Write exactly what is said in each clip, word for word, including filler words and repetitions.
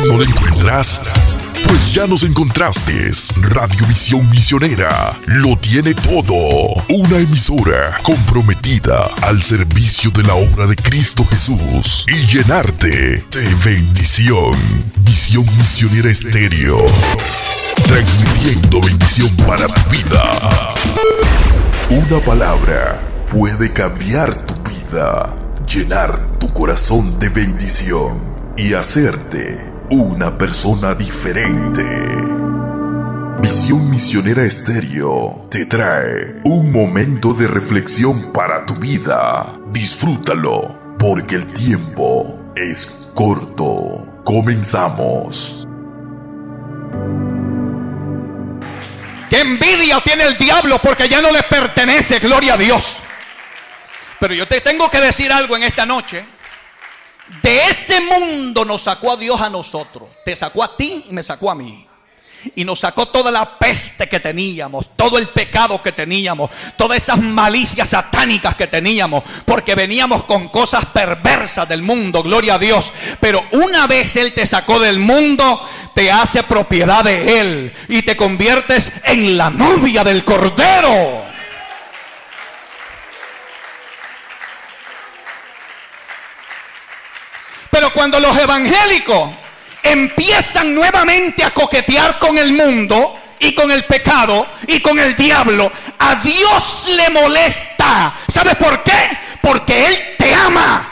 ¿No la encuentras? Pues ya nos encontraste. Radio Visión Misionera lo tiene todo. Una emisora comprometida al servicio de la obra de Cristo Jesús y llenarte de bendición. Visión Misionera Estéreo, transmitiendo bendición para tu vida. Una palabra puede cambiar tu vida, llenar tu corazón de bendición y hacerte una persona diferente. Visión Misionera Estéreo te trae un momento de reflexión para tu vida. Disfrútalo, porque el tiempo es corto. Comenzamos. ¡Qué envidia tiene el diablo porque ya no le pertenece! Gloria a Dios. Pero yo te tengo que decir algo en esta noche. De este mundo nos sacó a Dios a nosotros. Te sacó a ti y me sacó a mí. Y nos sacó toda la peste que teníamos, todo el pecado que teníamos, todas esas malicias satánicas que teníamos, porque veníamos con cosas perversas del mundo, gloria a Dios. Pero una vez Él te sacó del mundo, te hace propiedad de Él y te conviertes en la novia del Cordero. Pero cuando los evangélicos empiezan nuevamente a coquetear con el mundo y con el pecado y con el diablo, a Dios le molesta. ¿Sabes por qué? Porque Él te ama.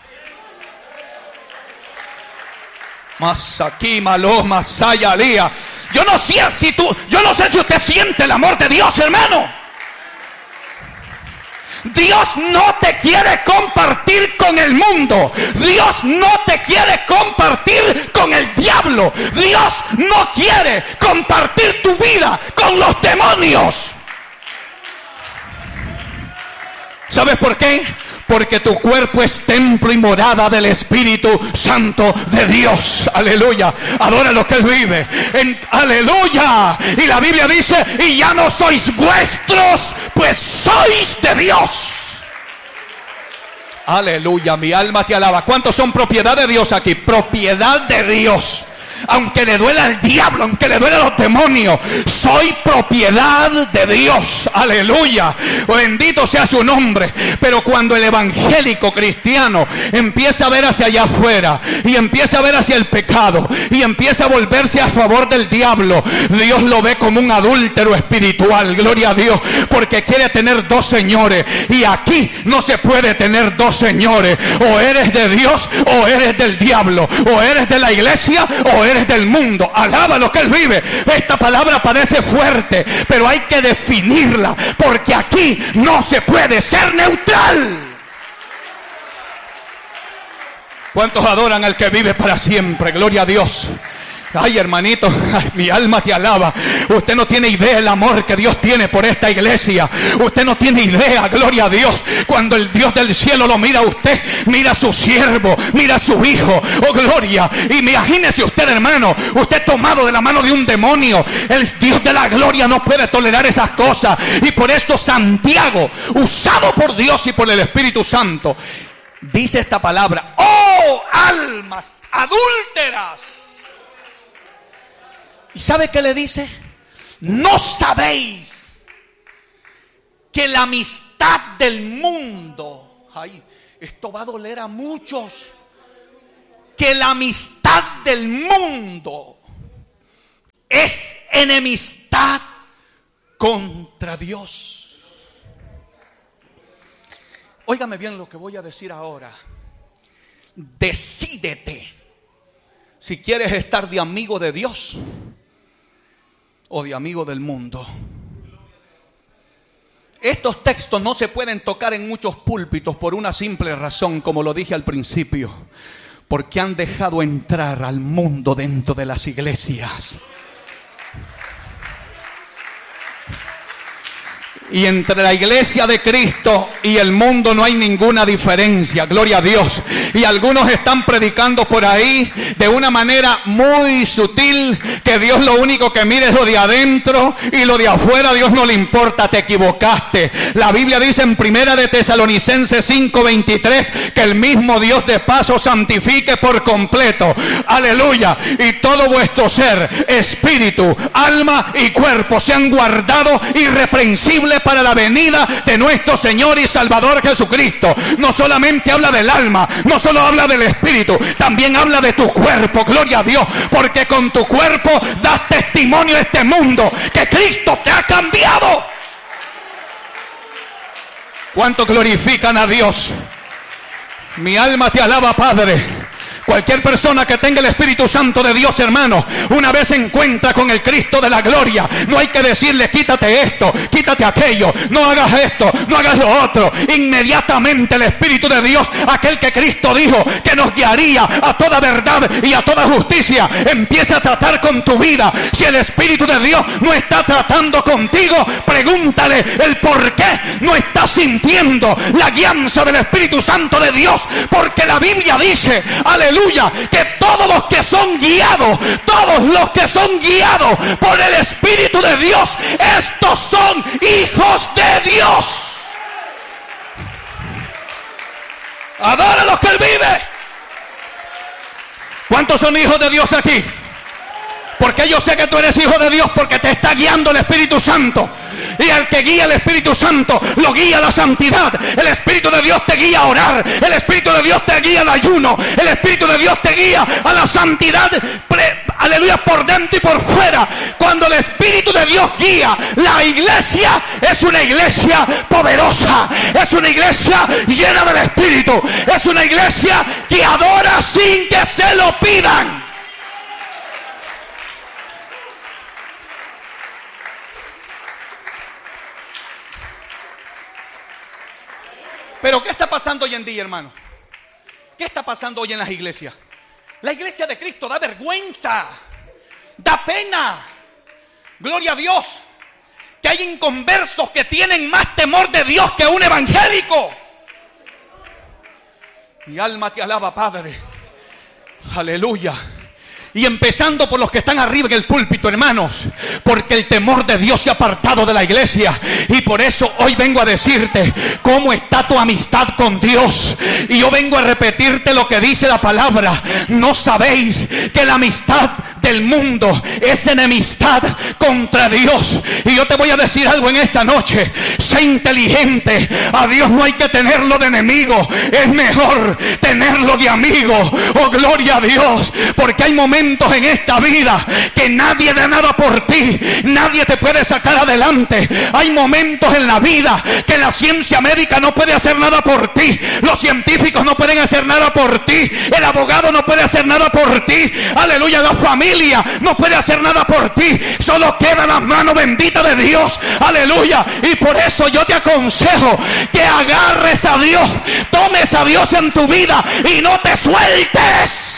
Más aquí, malo, más allá, lía. Yo no sé si tú, yo no sé si usted siente el amor de Dios, hermano. Dios no te quiere compartir con el mundo. Dios no te quiere compartir con el diablo. Dios no quiere compartir tu vida con los demonios. ¿Sabes por qué? Porque tu cuerpo es templo y morada del Espíritu Santo de Dios. Aleluya. Adora lo que Él vive. En, aleluya. Y la Biblia dice: y ya no sois vuestros, pues sois de Dios. Aleluya. Mi alma te alaba. ¿Cuántos son propiedad de Dios aquí? Propiedad de Dios. Aunque le duela al diablo, aunque le duela a los demonios, soy propiedad de Dios. Aleluya. Bendito sea su nombre. Pero cuando el evangélico cristiano empieza a ver hacia allá afuera y empieza a ver hacia el pecado y empieza a volverse a favor del diablo, Dios lo ve como un adúltero espiritual. Gloria a Dios. Porque quiere tener dos señores. Y aquí no se puede tener dos señores. O eres de Dios o eres del diablo. O eres de la iglesia o eres del mundo. Alaba lo que Él vive. Esta palabra parece fuerte, pero hay que definirla, porque aquí no se puede ser neutral. ¿Cuántos adoran al que vive para siempre? Gloria a Dios. Ay, hermanito, ay, mi alma te alaba. Usted no tiene idea del amor que Dios tiene por esta iglesia. Usted no tiene idea, gloria a Dios. Cuando el Dios del cielo lo mira a usted, mira a su siervo, mira a su hijo. Oh, gloria. Y imagínese usted, hermano, usted tomado de la mano de un demonio. El Dios de la gloria no puede tolerar esas cosas. Y por eso Santiago, usado por Dios y por el Espíritu Santo, dice esta palabra: oh, almas adúlteras. ¿Y sabe qué le dice? ¿No sabéis que la amistad del mundo, ay, esto va a doler a muchos, que la amistad del mundo es enemistad contra Dios? Óigame bien lo que voy a decir ahora. Decídete si quieres estar de amigo de Dios o de amigo del mundo. Estos textos no se pueden tocar en muchos púlpitos por una simple razón, como lo dije al principio, porque han dejado entrar al mundo dentro de las iglesias. Y entre la iglesia de Cristo y el mundo no hay ninguna diferencia, gloria a Dios. Y algunos están predicando por ahí de una manera muy sutil que Dios lo único que mira es lo de adentro y lo de afuera a Dios no le importa. Te equivocaste. La Biblia dice en Primera de Tesalonicenses cinco veintitrés que el mismo Dios de paz os santifique por completo. Aleluya. Y todo vuestro ser, espíritu, alma y cuerpo sean guardados irreprensibles para la venida de nuestro Señor y Salvador Jesucristo. No solamente habla del alma, no solo habla del espíritu, también habla de tu cuerpo, gloria a Dios, porque con tu cuerpo das testimonio a este mundo que Cristo te ha cambiado. ¿Cuántos glorifican a Dios? Mi alma te alaba, Padre. Cualquier persona que tenga el Espíritu Santo de Dios, hermano, una vez se encuentra con el Cristo de la gloria, no hay que decirle quítate esto, quítate aquello, no hagas esto, no hagas lo otro. Inmediatamente el Espíritu de Dios, aquel que Cristo dijo que nos guiaría a toda verdad y a toda justicia, empieza a tratar con tu vida. Si el Espíritu de Dios no está tratando contigo, pregúntale el por qué no estás sintiendo la guianza del Espíritu Santo de Dios, porque la Biblia dice, aleluya, Aleluya, que todos los que son guiados, todos los que son guiados por el Espíritu de Dios, estos son hijos de Dios. Adora a los que Él vive. ¿Cuántos son hijos de Dios aquí? Porque yo sé que tú eres hijo de Dios porque te está guiando el Espíritu Santo. Y al que guía el Espíritu Santo lo guía a la santidad. El Espíritu de Dios te guía a orar. El Espíritu de Dios te guía al ayuno. El Espíritu de Dios te guía a la santidad, pre, aleluya, por dentro y por fuera. Cuando el Espíritu de Dios guía, la iglesia es una iglesia poderosa. Es una iglesia llena del Espíritu. Es una iglesia que adora sin que se lo pidan. Pero ¿qué está pasando hoy en día, hermano? ¿Qué está pasando hoy en las iglesias? La iglesia de Cristo da vergüenza, da pena. Gloria a Dios, que hay inconversos que tienen más temor de Dios que un evangélico. Mi alma te alaba, Padre. Aleluya. Y empezando por los que están arriba en el púlpito, hermanos, porque el temor de Dios se ha apartado de la iglesia. Y por eso hoy vengo a decirte cómo está tu amistad con Dios. Y yo vengo a repetirte lo que dice la palabra. ¿No sabéis que la amistad del mundo es enemistad contra Dios? Y yo te voy a decir algo en esta noche. Sé inteligente. A Dios no hay que tenerlo de enemigo. Es mejor tenerlo de amigo. Oh, gloria a Dios. Porque hay momentos en esta vida que nadie da nada por ti, nadie te puede sacar adelante. Hay momentos en la vida que la ciencia médica no puede hacer nada por ti, los científicos no pueden hacer nada por ti, el abogado no puede hacer nada por ti, aleluya, la familia no puede hacer nada por ti, solo queda la mano bendita de Dios, aleluya. Y por eso yo te aconsejo que agarres a Dios, tomes a Dios en tu vida y no te sueltes.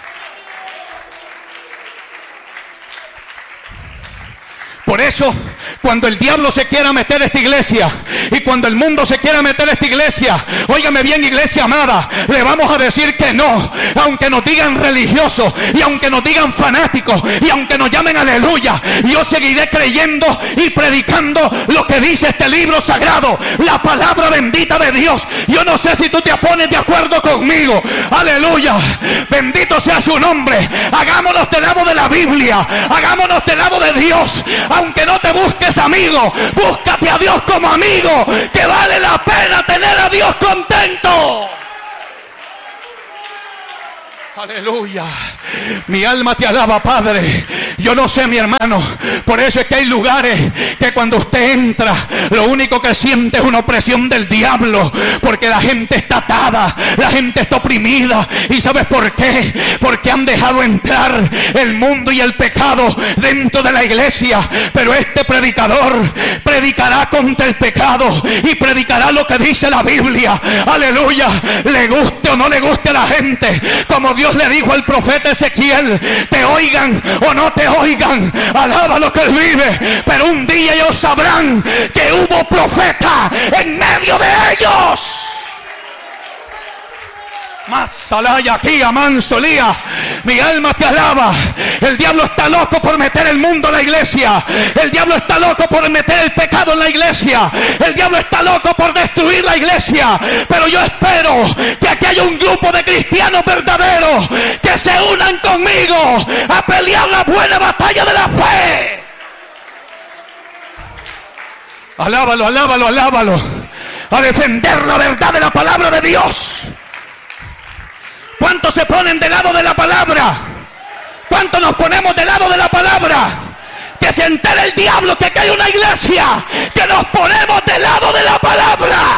Por eso, cuando el diablo se quiera meter a esta iglesia y cuando el mundo se quiera meter a esta iglesia, óigame bien, iglesia amada, le vamos a decir que no. Aunque nos digan religiosos y aunque nos digan fanáticos y aunque nos llamen aleluya, yo seguiré creyendo y predicando lo que dice este libro sagrado, la palabra bendita de Dios. Yo no sé si tú te pones de acuerdo conmigo, aleluya, bendito sea su nombre. Hagámonos del lado de la Biblia, hagámonos del lado de Dios. Aunque no te busques amigo, búscate a Dios como amigo, que vale la pena tener a Dios contento. Aleluya. Mi alma te alaba, Padre. Yo no sé, mi hermano, por eso es que hay lugares que cuando usted entra, lo único que siente es una opresión del diablo, porque la gente está atada, la gente está oprimida. ¿Y sabes por qué? Porque han dejado entrar el mundo y el pecado dentro de la iglesia. Pero este predicador predicará contra el pecado y predicará lo que dice la Biblia. Aleluya. Le guste o no le guste a la gente, como Dios le dijo al profeta Ezequiel, te oigan o no te te oigan. Alaba lo que Él vive. Pero un día ellos sabrán que hubo profeta en medio de ellos. Más salaya aquí, amansolía. Mi alma te alaba. El diablo está loco por meter el mundo en la iglesia. El diablo está loco por meter el pecado en la iglesia. El diablo está loco por destruir la iglesia. Pero yo espero que aquí haya un grupo de cristianos verdaderos que se unan conmigo a pelear la buena batalla de la fe. Alábalo, alábalo, alábalo. A defender la verdad de la palabra de Dios. ¿Cuántos se ponen del lado de la palabra? ¿Cuántos nos ponemos del lado de la palabra? Que se entere el diablo que aquí hay una iglesia que nos ponemos del lado de la palabra.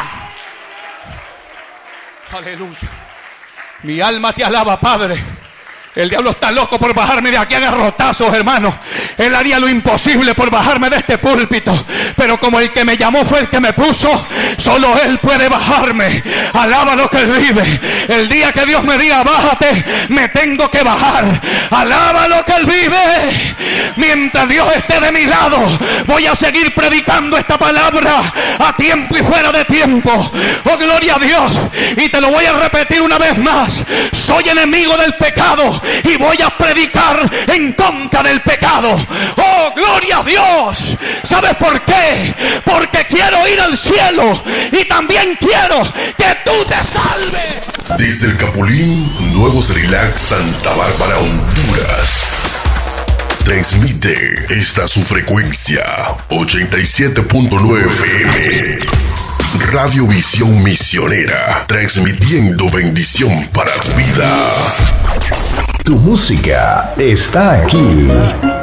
Aleluya. Mi alma te alaba, Padre. El diablo está loco por bajarme de aquí a garrotazos, hermano. Él haría lo imposible por bajarme de este púlpito. Pero como el que me llamó fue el que me puso, solo Él puede bajarme. Alaba lo que Él vive. El día que Dios me diga bájate, me tengo que bajar. Alaba lo que Él vive. Mientras Dios esté de mi lado, voy a seguir predicando esta palabra a tiempo y fuera de tiempo. Oh, gloria a Dios. Y te lo voy a repetir una vez más. Soy enemigo del pecado y voy a predicar en contra del pecado. Oh, gloria a Dios. ¿Sabes por qué? Porque quiero ir al cielo y también quiero que tú te salves. Desde el Capulín, Nuevos Relax, Santa Bárbara, Honduras. Transmite esta su frecuencia ochenta y siete punto nueve F M. Radio Visión Misionera, transmitiendo bendición para tu vida. Tu música está aquí.